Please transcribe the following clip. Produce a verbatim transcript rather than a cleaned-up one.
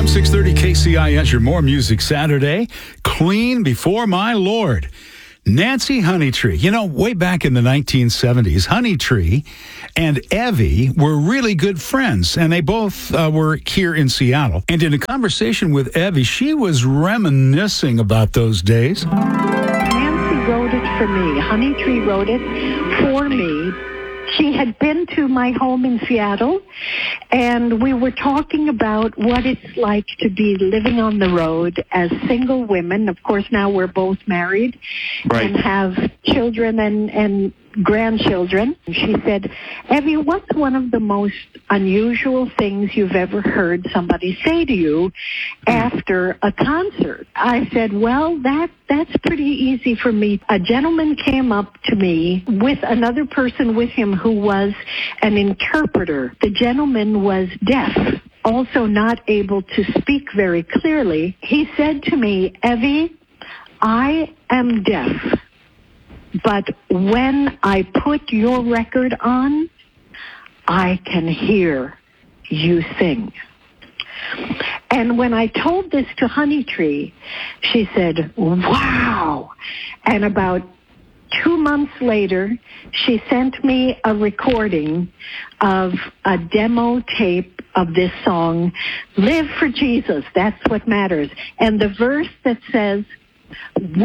M six thirty K C I S, your More Music Saturday. Clean Before My Lord. Nancy Honeytree. You know, way back in the nineteen seventies, Honeytree and Evie were really good friends, and they both uh, were here in Seattle. And in a conversation with Evie, she was reminiscing about those days. Nancy wrote it for me. Honeytree wrote it for me. She had been to my home in Seattle, and we were talking about what it's like to be living on the road as single women. Of course, now we're both married Right. and have children and, and grandchildren. She said, Evie, what's one of the most unusual things you've ever heard somebody say to you after a concert? I said, well, that that's pretty easy for me. A gentleman came up to me with another person with him who was an interpreter. The gentleman was deaf, also not able to speak very clearly. He said to me, Evie, I am deaf, but when I put your record on, I can hear you sing. And when I told this to Honeytree, she said, wow. And about two months later, she sent me a recording of a demo tape of this song, Live for Jesus, That's What Matters. And the verse that says,